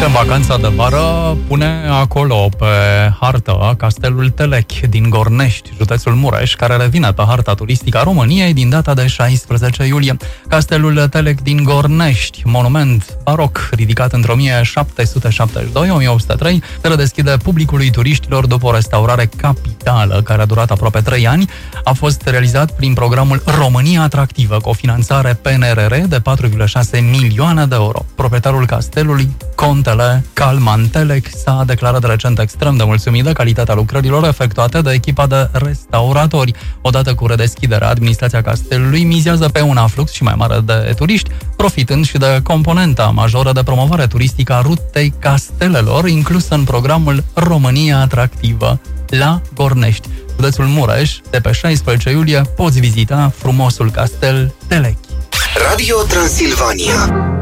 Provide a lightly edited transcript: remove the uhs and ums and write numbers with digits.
în vacanța de vară pune acolo pe hartă castelul Telec din Gornești, județul Mureș, care revine pe harta turistică a României din data de 16 iulie. Castelul Telec din Gornești, monument baroc ridicat între 1772-1803, se redeschide publicului turiștilor după o restaurare capitală care a durat aproape 3 ani. A fost realizat prin programul România Atractivă, cu o finanțare PNRR de 4,6 milioane de euro. Proprietarul castelului, Contele Calman Telec, s-a declarat recent extrem de mulțumit de calitatea lucrărilor efectuate de echipa de restauratori. Odată cu redeschiderea, administrația castelului mizează pe un aflux și mai mare de turiști, profitând și de componenta majoră de promovare turistică a rutei castelelor, inclusă în programul România Atractivă la Gornești, județul Mureș. De pe 16 iulie poți vizita frumosul castel Telec. Radio Transilvania.